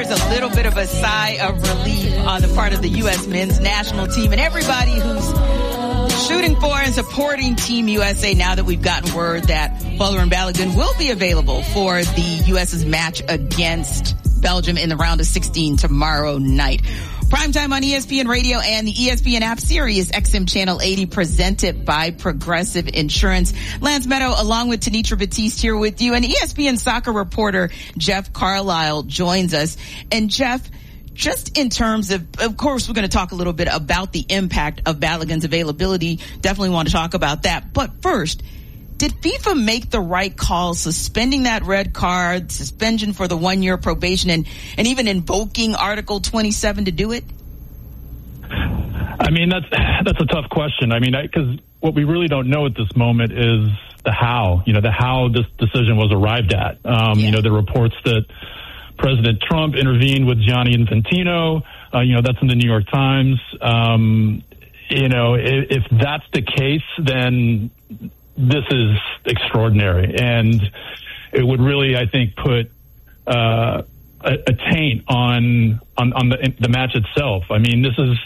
there's a little bit of a sigh of relief on the part of the U.S. men's national team and everybody who's shooting for and supporting Team USA now that we've gotten word that Folarin Balogun will be available for the U.S.'s match against Belgium in the round of 16 tomorrow night. Primetime on ESPN Radio and the ESPN app, Sirius XM Channel 80, presented by Progressive Insurance. Lance Meadow, along with Tanitra Batiste, here with you. And ESPN soccer reporter Jeff Carlisle joins us. And Jeff, just in terms of course, we're going to talk a little bit about the impact of Balogun's availability. Definitely want to talk about that. But first, did FIFA make the right call suspending that red card, suspension for the 1-year probation, and even invoking Article 27 to do it? I mean, that's a tough question. I mean, because what we really don't know at this moment is the how this decision was arrived at. The reports that President Trump intervened with Gianni Infantino, that's in the New York Times. If that's the case, then this is extraordinary, and it would really, I think, put a taint on the match itself. I mean, this is,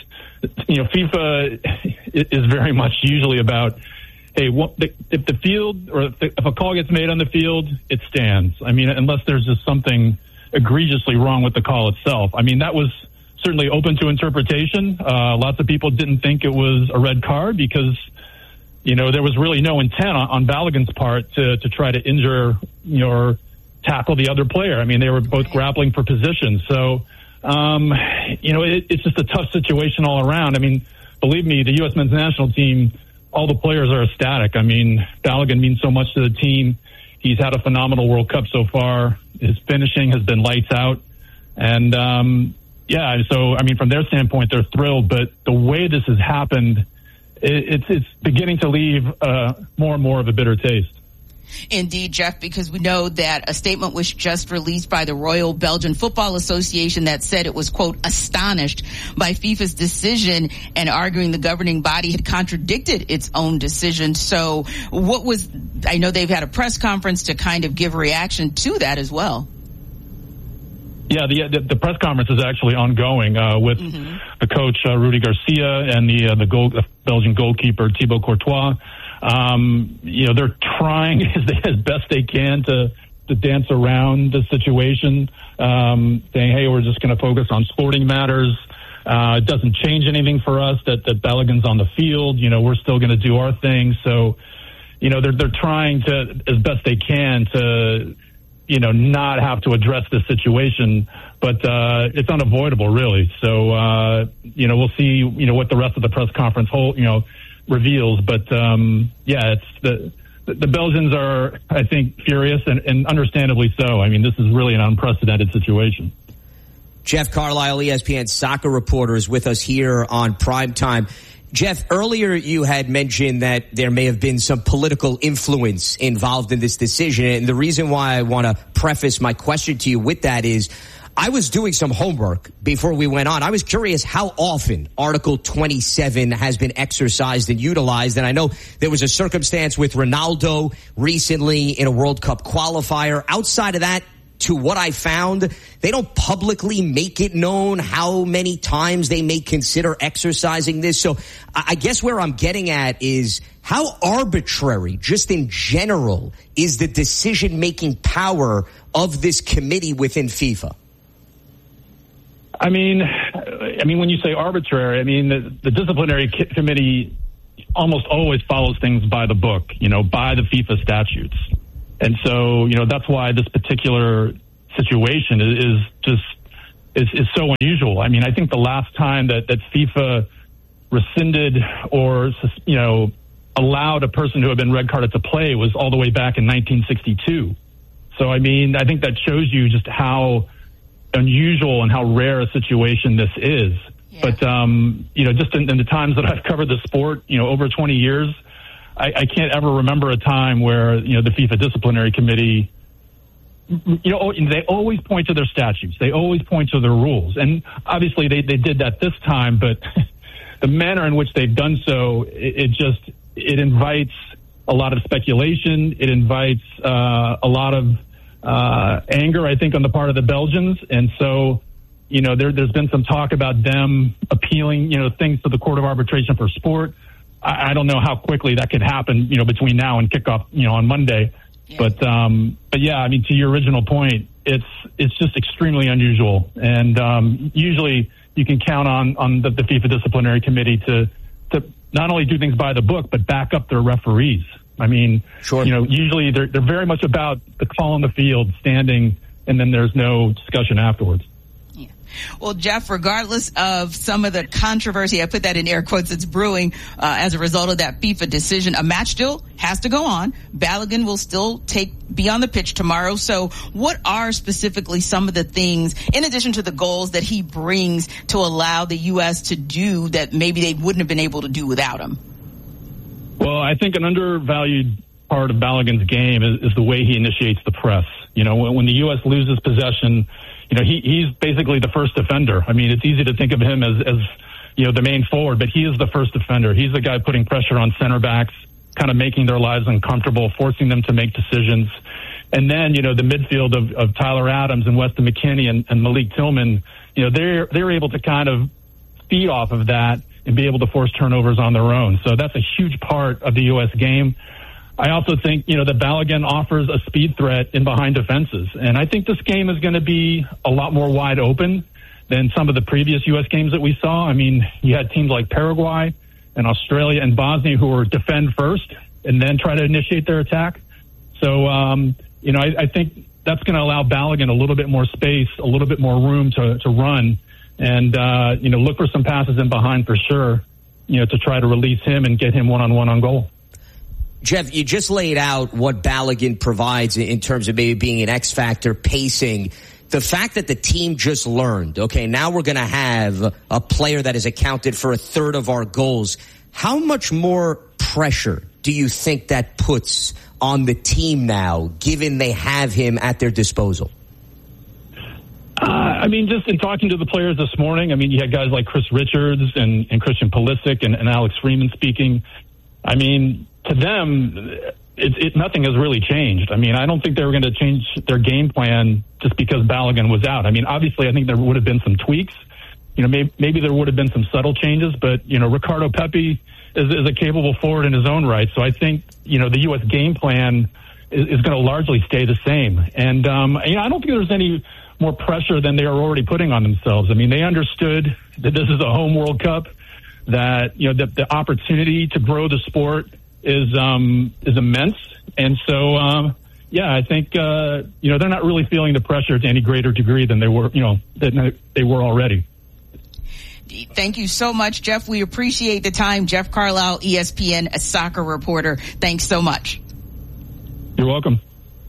FIFA is very much usually about, hey, if the field or if a call gets made on the field, it stands. I mean, unless there's just something egregiously wrong with the call itself. I mean, that was certainly open to interpretation. Lots of people didn't think it was a red card because there was really no intent on Balogun's part to try to injure or tackle the other player. I mean, they were both grappling for position. So, it's just a tough situation all around. I mean, believe me, the U.S. men's national team, all the players are ecstatic. I mean, Balogun means so much to the team. He's had a phenomenal World Cup so far. His finishing has been lights out. And, so, I mean, from their standpoint, they're thrilled. But the way this has happened, it's beginning to leave more and more of a bitter taste. Indeed, Jeff, because we know that a statement was just released by the Royal Belgian Football Association that said it was, quote, astonished by FIFA's decision and arguing the governing body had contradicted its own decision. So I know they've had a press conference to kind of give reaction to that as well. Yeah, the press conference is actually ongoing with the coach Rudy Garcia and the Belgian goalkeeper Thibaut Courtois. They're trying as best they can to dance around the situation, saying, "Hey, we're just going to focus on sporting matters. It doesn't change anything for us that Balogun's on the field. We're still going to do our thing." So, they're trying to as best they can to not have to address this situation, but it's unavoidable, really. So, we'll see, what the rest of the press conference reveals. But, it's the Belgians are, I think, furious and understandably so. I mean, this is really an unprecedented situation. Jeff Carlisle, ESPN soccer reporter, is with us here on Primetime. Jeff, earlier you had mentioned that there may have been some political influence involved in this decision. And the reason why I want to preface my question to you with that is I was doing some homework before we went on. I was curious how often Article 27 has been exercised and utilized. And I know there was a circumstance with Ronaldo recently in a World Cup qualifier. Outside of that, to what I found, they don't publicly make it known how many times they may consider exercising this. So I guess where I'm getting at is how arbitrary, just in general, is the decision-making power of this committee within FIFA? I mean, when you say arbitrary, I mean, the disciplinary committee almost always follows things by the book, by the FIFA statutes. And so, that's why this particular situation is so unusual. I mean, I think the last time that FIFA rescinded or, allowed a person who had been red carded to play was all the way back in 1962. So, I mean, I think that shows you just how unusual and how rare a situation this is. Yeah. But, just in the times that I've covered the sport, over 20 years, I can't ever remember a time where, the FIFA disciplinary committee, they always point to their statutes. They always point to their rules. And obviously they did that this time, but the manner in which they've done so, it invites a lot of speculation. It invites a lot of anger, I think, on the part of the Belgians. And so there's been some talk about them appealing, things to the Court of Arbitration for Sport. I don't know how quickly that could happen, between now and kickoff, on Monday. Yeah. But yeah, I mean, to your original point, it's just extremely unusual. And usually you can count on the FIFA disciplinary committee to not only do things by the book, but back up their referees. I mean, sure. Usually they're very much about the call on the field, standing, and then there's no discussion afterwards. Yeah. Well, Jeff, regardless of some of the controversy, I put that in air quotes, it's brewing as a result of that FIFA decision, a match still has to go on. Balogun will still be on the pitch tomorrow. So what are specifically some of the things, in addition to the goals, that he brings to allow the U.S. to do that maybe they wouldn't have been able to do without him? Well, I think an undervalued part of Balogun's game is the way he initiates the press. When the U.S. loses possession, he's basically the first defender. I mean, it's easy to think of him as the main forward, but he is the first defender. He's the guy putting pressure on center backs, kind of making their lives uncomfortable, forcing them to make decisions. And then, the midfield of Tyler Adams and Weston McKennie and Malik Tillman, they're able to kind of feed off of that and be able to force turnovers on their own. So that's a huge part of the U.S. game. I also think, that Balogun offers a speed threat in behind defenses. And I think this game is going to be a lot more wide open than some of the previous U.S. games that we saw. I mean, you had teams like Paraguay and Australia and Bosnia who were defend first and then try to initiate their attack. So, I think that's going to allow Balogun a little bit more space, a little bit more room to run. And, look for some passes in behind for sure, to try to release him and get him one-on-one on goal. Jeff, you just laid out what Balogun provides in terms of maybe being an X factor, pacing. The fact that the team just learned, okay, now we're going to have a player that has accounted for a third of our goals. How much more pressure do you think that puts on the team now, given they have him at their disposal? I mean, just in talking to the players this morning, I mean, you had guys like Chris Richards and Christian Pulisic and Alex Freeman speaking. I mean, to them, nothing has really changed. I mean, I don't think they were going to change their game plan just because Balogun was out. I mean, obviously, I think there would have been some tweaks. Maybe there would have been some subtle changes, but, Ricardo Pepi is a capable forward in his own right. So I think, the U.S. game plan is going to largely stay the same. And, I don't think there's any more pressure than they are already putting on themselves. I mean, they understood that this is a home World Cup, that, that the opportunity to grow the sport is immense. And so, I think, they're not really feeling the pressure to any greater degree than they were, than they were already. Thank you so much, Jeff. We appreciate the time. Jeff Carlisle, ESPN, a soccer reporter. Thanks so much. You're welcome.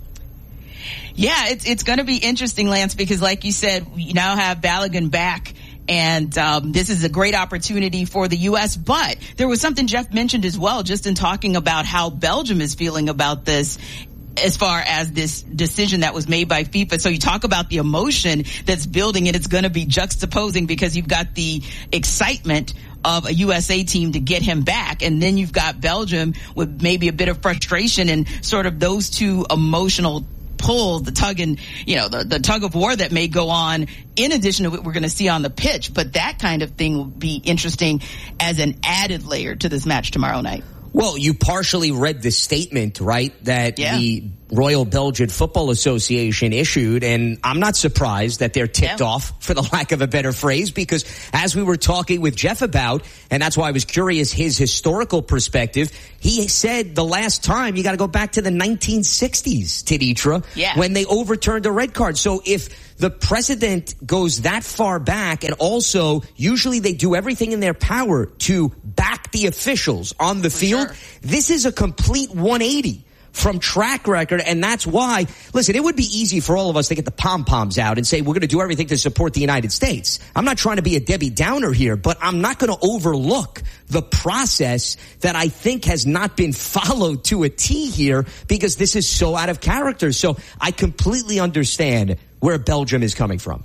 Yeah, it's going to be interesting, Lance, because like you said, we now have Balogun back. And this is a great opportunity for the U.S. But there was something Jeff mentioned as well, just in talking about how Belgium is feeling about this as far as this decision that was made by FIFA. So you talk about the emotion that's building, and it's going to be juxtaposing because you've got the excitement of a USA team to get him back, and then you've got Belgium with maybe a bit of frustration, and sort of those two emotional pull, the tug and, the tug of war that may go on in addition to what we're going to see on the pitch. But that kind of thing will be interesting as an added layer to this match tomorrow night. Well, you partially read the statement, right, that the Royal Belgian Football Association issued, and I'm not surprised that they're ticked off, for the lack of a better phrase, because as we were talking with Jeff about, and that's why I was curious his historical perspective, he said the last time you got to go back to the 1960s, Tiditra, when they overturned a red card. So if the precedent goes that far back, and also usually they do everything in their power to back the officials on the field, this is a complete 180 from track record. And that's why, listen, it would be easy for all of us to get the pom-poms out and say we're going to do everything to support the United States. I'm not trying to be a Debbie Downer here, but I'm not going to overlook the process that I think has not been followed to a T here, because this is so out of character. So I completely understand where Belgium is coming from.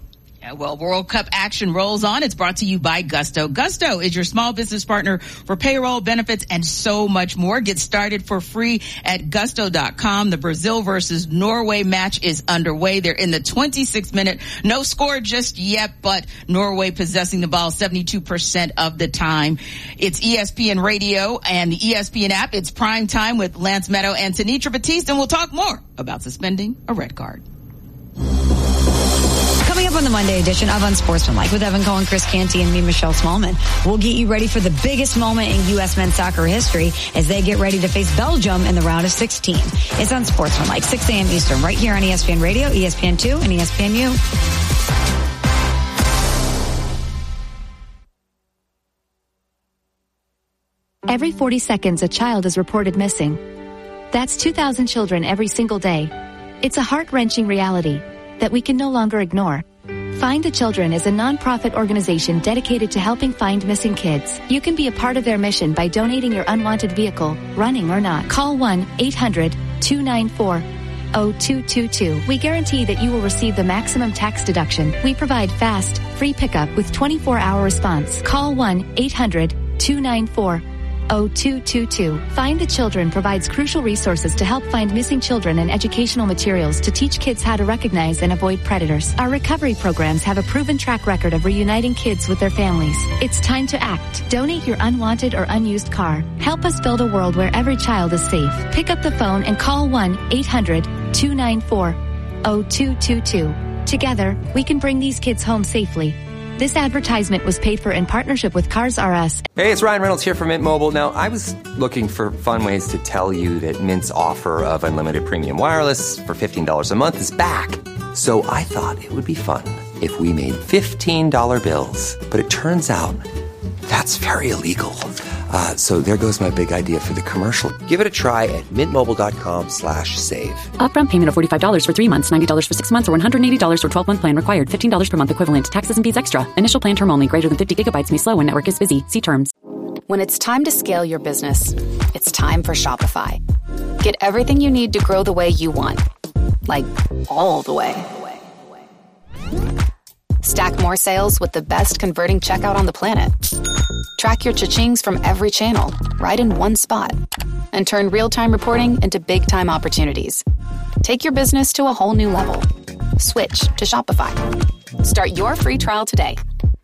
Well, World Cup action rolls on. It's brought to you by Gusto. Gusto is your small business partner for payroll, benefits, and so much more. Get started for free at gusto.com. The Brazil versus Norway match is underway. They're in the 26th minute. No score just yet, but Norway possessing the ball 72% of the time. It's ESPN Radio and the ESPN app. It's Prime Time with Lance Meadow and Tanitra Batiste, and we'll talk more about suspending a red card. Coming up on the Monday edition of Unsportsmanlike with Evan Cohen, Chris Canty, and me, Michelle Smallman, we'll get you ready for the biggest moment in U.S. men's soccer history as they get ready to face Belgium in the round of 16. It's Unsportsmanlike, 6 a.m. Eastern, right here on ESPN Radio, ESPN2, and ESPNU. Every 40 seconds, a child is reported missing. That's 2,000 children every single day. It's a heart-wrenching reality that we can no longer ignore. Find the Children is a non-profit organization dedicated to helping find missing kids. You can be a part of their mission by donating your unwanted vehicle, running or not. Call 1-800-294-0222. We guarantee that you will receive the maximum tax deduction. We provide fast, free pickup with 24-hour response. Call 1-800-294-0222. Find the Children provides crucial resources to help find missing children and educational materials to teach kids how to recognize and avoid predators. Our recovery programs have a proven track record of reuniting kids with their families. It's time to act. Donate your unwanted or unused car. Help us build a world where every child is safe. Pick up the phone and call 1-800-294-0222. Together, we can bring these kids home safely. This advertisement was paid for in partnership with Cars R Us. Hey, it's Ryan Reynolds here from Mint Mobile. Now, I was looking for fun ways to tell you that Mint's offer of unlimited premium wireless for $15 a month is back. So I thought it would be fun if we made $15 bills. But it turns out that's very illegal. So there goes my big idea for the commercial. Give it a try at mintmobile.com/save. Upfront payment of $45 for 3 months, $90 for 6 months, or $180 for 12-month plan required. $15 per month equivalent. Taxes and fees extra. Initial plan term only. Greater than 50 gigabytes may slow when network is busy. See terms. When it's time to scale your business, it's time for Shopify. Get everything you need to grow the way you want. Like, all the way. Stack more sales with the best converting checkout on the planet. Track your cha-chings from every channel, right in one spot. And turn real-time reporting into big-time opportunities. Take your business to a whole new level. Switch to Shopify. Start your free trial today.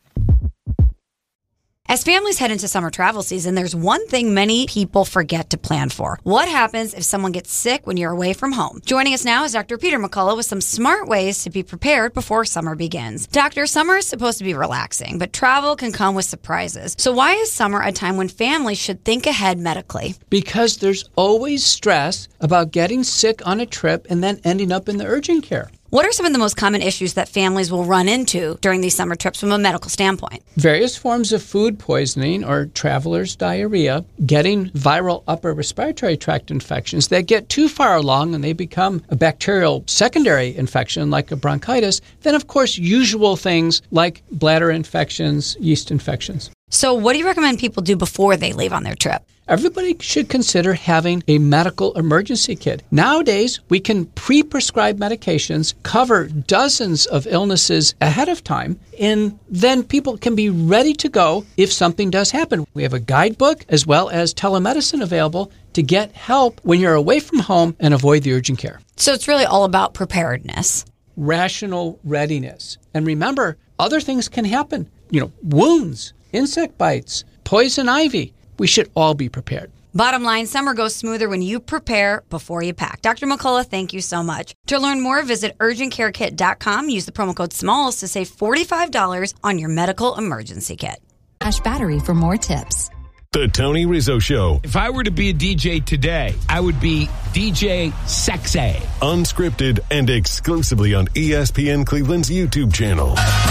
As families head into summer travel season, there's one thing many people forget to plan for. What happens if someone gets sick when you're away from home? Joining us now is Dr. Peter McCullough with some smart ways to be prepared before summer begins. Doctor, summer is supposed to be relaxing, but travel can come with surprises. So why is summer a time when families should think ahead medically? Because there's always stress about getting sick on a trip and then ending up in the urgent care. What are some of the most common issues that families will run into during these summer trips from a medical standpoint? Various forms of food poisoning or traveler's diarrhea, getting viral upper respiratory tract infections that get too far along and they become a bacterial secondary infection like a bronchitis. Then, of course, usual things like bladder infections, yeast infections. So what do you recommend people do before they leave on their trip? Everybody should consider having a medical emergency kit. Nowadays, we can pre-prescribe medications, cover dozens of illnesses ahead of time, and then people can be ready to go if something does happen. We have a guidebook as well as telemedicine available to get help when you're away from home and avoid the urgent care. So it's really all about preparedness. Rational readiness. And remember, other things can happen. Wounds, insect bites, poison ivy. We should all be prepared. Bottom line, summer goes smoother when you prepare before you pack. Dr. McCullough, thank you so much. To learn more, visit urgentcarekit.com. Use the promo code SMALLS to save $45 on your medical emergency kit. Ash Battery for more tips. The Tony Rizzo Show. If I were to be a DJ today, I would be DJ Sexy. Unscripted and exclusively on ESPN Cleveland's YouTube channel.